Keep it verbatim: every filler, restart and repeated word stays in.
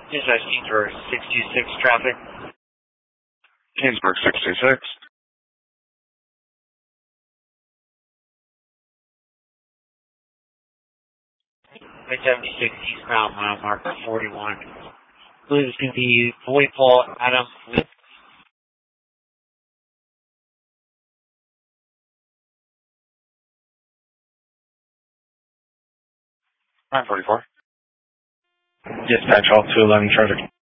Dispatch for six two six traffic. Kingsburg six two six. I seventy-six eastbound mile marker forty-one. I believe it's going to be Boy Paul Adam with nine forty-four. Dispatch all two eleven traffic.